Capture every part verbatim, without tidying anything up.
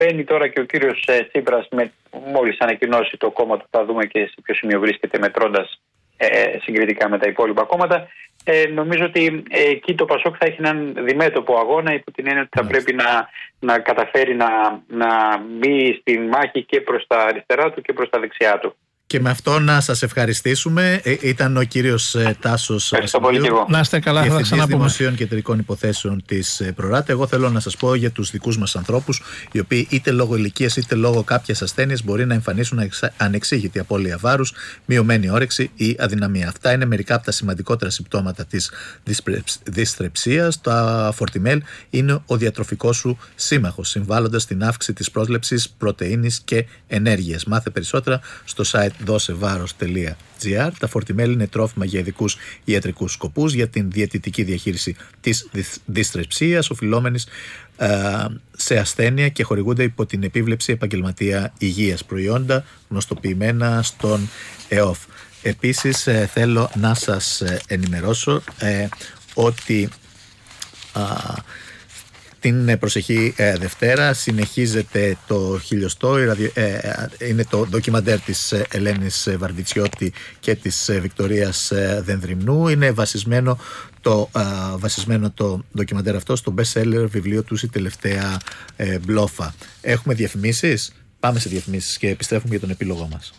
μπαίνει τώρα και ο κύριος Τσίπρας, με, μόλις ανακοινώσει το κόμμα του, θα δούμε και σε ποιο σημείο βρίσκεται μετρώντας ε, συγκριτικά με τα υπόλοιπα κόμματα. Ε, νομίζω ότι ε, εκεί το Πασόκ θα έχει έναν διμέτωπο αγώνα, υπό την έννοια ότι θα πρέπει να, να καταφέρει να, να μπει στη μάχη και προς τα αριστερά του και προς τα δεξιά του. Και με αυτό να σας ευχαριστήσουμε. Ε, ήταν ο κύριος ε, Τάσος Βασιλείου, να είστε καλά, Διευθυντής Δημοσίων και Εταιρικών Υποθέσεων της ε, Προράτε. Εγώ θέλω να σας πω για τους δικούς μας ανθρώπους, οι οποίοι είτε λόγω ηλικίας είτε λόγω κάποιας ασθένειας μπορεί να εμφανίσουν ανεξήγητη απώλεια βάρους, μειωμένη όρεξη ή αδυναμία. Αυτά είναι μερικά από τα σημαντικότερα συμπτώματα της δυσθρεψίας. Το Φορτιμέλ είναι ο διατροφικός σου σύμμαχος, συμβάλλοντας στην αύξηση της πρόσληψης πρωτεΐνης και ενέργειας. Μάθε περισσότερα στο site δώσεβάρος τελεία τζι άρ. Τα Φορτιμέλ είναι τρόφιμα για ειδικούς ιατρικούς σκοπούς για την διαιτητική διαχείριση της δυσθρεψίας, οφειλόμενης ε, σε ασθένεια, και χορηγούνται υπό την επίβλεψη επαγγελματία υγείας. Προϊόντα γνωστοποιημένα στον ΕΟΦ. Επίσης ε, θέλω να σας ενημερώσω ε, ότι α, την προσεχή ε, Δευτέρα συνεχίζεται το χιλιοστό, ε, είναι το ντοκιμαντέρ της ε, Ελένης Βαρβιτσιώτη και της ε, Βικτωρίας ε, Δενδρυμνού. Είναι βασισμένο το, ε, βασισμένο το ντοκιμαντέρ αυτό στο best seller βιβλίο τους «Η τελευταία ε, μπλόφα». Έχουμε διαφημίσεις, πάμε σε διαφημίσεις και επιστρέφουμε για τον επίλογό μας.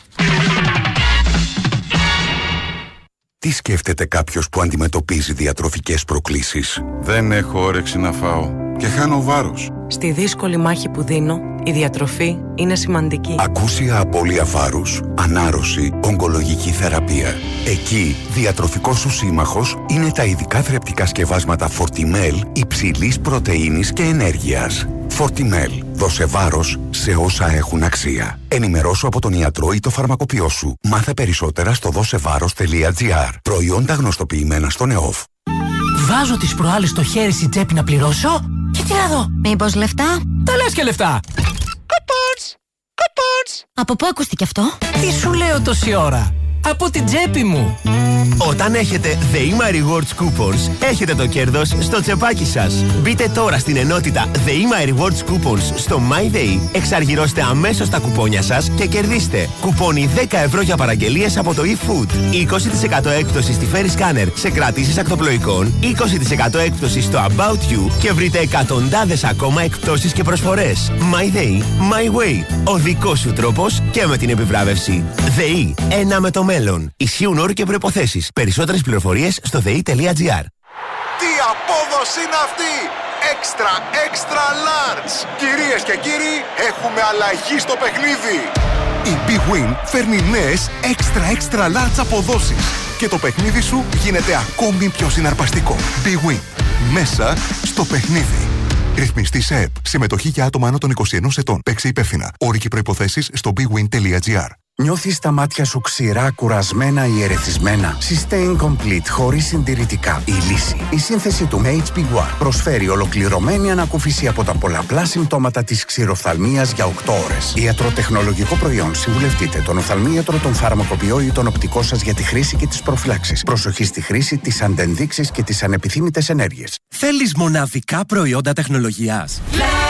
Τι σκέφτεται κάποιος που αντιμετωπίζει διατροφικές προκλήσεις? Δεν έχω όρεξη να φάω και χάνω βάρος. Στη δύσκολη μάχη που δίνω, η διατροφή είναι σημαντική. Ακούσια απώλεια βάρους, ανάρρωση, ογκολογική θεραπεία. Εκεί, διατροφικός σου σύμμαχος είναι τα ειδικά θρεπτικά σκευάσματα Φορτιμέλ υψηλής πρωτεΐνης και ενέργειας. Φορτιμέλ. Δώσε βάρος σε όσα έχουν αξία. Ενημερώσου από τον ιατρό ή το φαρμακοποιό σου. Μάθε περισσότερα στο δώσεβάρος τελεία τζι άρ. Προϊόντα γνωστοποιημένα στον ΕΟΦ. Βάζω τις προάλλες στο χέρι στην τσέπη να πληρώσω και τι να δω. Μήπως λεφτά? Τα λες και λεφτά. Κουπόνς! Κουπόνς! Από πού ακούστηκε αυτό? Τι σου λέω τόση ώρα? Από την τσέπη μου. Όταν έχετε The My Rewards Coupons, έχετε το κέρδος στο τσεπάκι σας. Μπείτε τώρα στην ενότητα The My Rewards Coupons στο MyDay, εξαργυρώστε αμέσως τα κουπόνια σας και κερδίστε κουπόνι δέκα ευρώ για παραγγελίες από το eFood, είκοσι τοις εκατό έκπτωση στη Ferry Scanner σε κρατήσεις ακτοπλοϊκών, είκοσι τοις εκατό έκπτωση στο About You και βρείτε εκατοντάδες ακόμα εκπτώσεις και προσφορές. MyDay, My Way. Ο δικός σου τρόπος και με την επιβράβευση. ΔΕΗ, ένα με το μέλλον. Ισχύουν όροι και προϋποθέσεις. Περισσότερες πληροφορίες στο δε ι τελεία τζι άρ. Τι απόδοση είναι αυτή! Extra, extra large! Κυρίες και κύριοι, έχουμε αλλαγή στο παιχνίδι! Η Big Win φέρνει νέες extra, extra large αποδόσεις και το παιχνίδι σου γίνεται ακόμη πιο συναρπαστικό. Big Win. Μέσα στο παιχνίδι. Ρυθμιστή σε ΕΠ. Συμμετοχή για άτομα άνω των είκοσι ενός ετών. Παίξε υπεύθυνα. Όροι και προϋποθέσεις στο big win τελεία τζι άρ. Νιώθεις τα μάτια σου ξηρά, κουρασμένα ή ερεθισμένα? Sustain Complete χωρίς συντηρητικά. Η λύση. Η σύνθεση του έιτς πι γουάρ προσφέρει ολοκληρωμένη ανακούφιση από τα πολλαπλά συμπτώματα της ξηροφθαλμίας για οκτώ ώρες. Ιατροτεχνολογικό προϊόν. Συμβουλευτείτε τον οφθαλμίατρο, τον φαρμακοποιό ή τον οπτικό σας για τη χρήση και τις προφυλάξεις. Προσοχή στη χρήση, τις αντενδείξεις και τις ανεπιθύμητες ενέργειες. Θέλεις μοναδικά προϊόντα τεχνολογίας?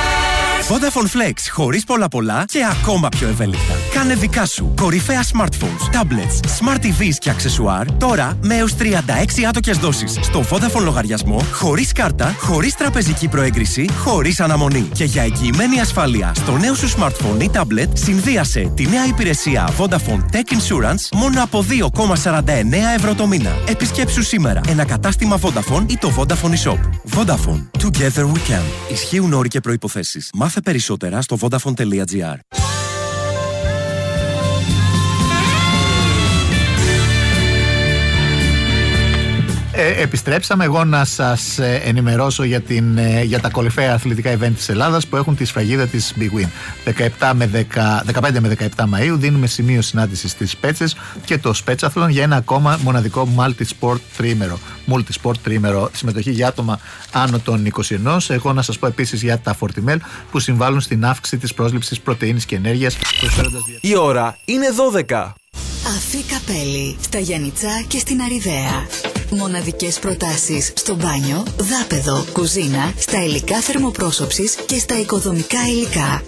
Vodafone Flex, χωρίς πολλά πολλά και ακόμα πιο ευέλικτα. Κάνε δικά σου κορυφαία smartphones, tablets, smart τι βις και αξεσουάρ τώρα με έως τριάντα έξι άτοκες δόσεις στο Vodafone λογαριασμό, χωρίς κάρτα, χωρίς τραπεζική προέγκριση, χωρίς αναμονή. Και για εγγυημένη ασφάλεια στο νέο σου smartphone ή tablet, συνδύασε τη νέα υπηρεσία Vodafone Tech Insurance μόνο από δύο κόμμα σαράντα εννέα ευρώ το μήνα. Επισκέψου σήμερα ένα κατάστημα Vodafone ή το Vodafone eShop. Vodafone. Together we can. Ισχύουν όροι και προϋποθέσεις. Μάθε περισσότερα στο vodafone τελεία τζι άρ. Ε, επιστρέψαμε. Εγώ να σας ε, ενημερώσω για, την, ε, για τα κορυφαία αθλητικά event της Ελλάδας που έχουν τη σφραγίδα της Big Win. δεκαπέντε με δεκαεπτά Μαΐου δίνουμε σημείο συνάντησης στις Πέτσες και το Spetsathlon για ένα ακόμα μοναδικό multi-sport τρίμερο. Multi-sport τρίμερο, συμμετοχή για άτομα άνω των είκοσι ένα. Εγώ να σας πω επίσης για τα Fortimel που συμβάλλουν στην αύξηση της πρόσληψης πρωτεΐνης και ενέργειας. Η ώρα είναι δώδεκα. Αφή Καπέλη, στα Γιαννιτσά και στην Αριδαία. Μοναδικές προτάσεις στο μπάνιο, δάπεδο, κουζίνα, στα υλικά θερμοπρόσωψης και στα οικοδομικά υλικά.